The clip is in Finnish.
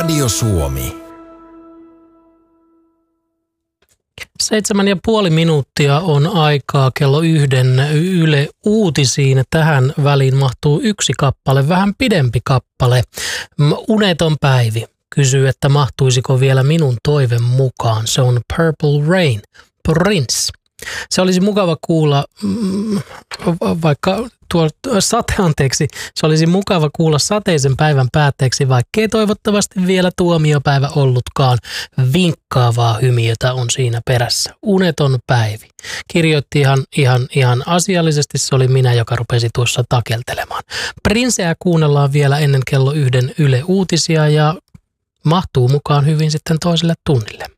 Radio Suomi. 7,5 minuuttia on aikaa kello 1 Yle Uutisiin. Tähän väliin mahtuu yksi kappale, vähän pidempi kappale. Uneton Päivi kysyy, että mahtuisiko vielä minun toiveen mukaan. Se on Purple Rain, Prince. Se olisi mukava kuulla, se olisi mukava kuulla sateisen päivän päätteeksi, vaikkei toivottavasti vielä tuomiopäivä ollutkaan. Vinkkaavaa hymiötä on siinä perässä. Uneton Päivi. Kirjoitti ihan asiallisesti, se oli minä, joka rupesi tuossa takeltelemaan. Princeä kuunnellaan vielä ennen kello 1 Yle Uutisia ja mahtuu mukaan hyvin sitten toiselle tunnille.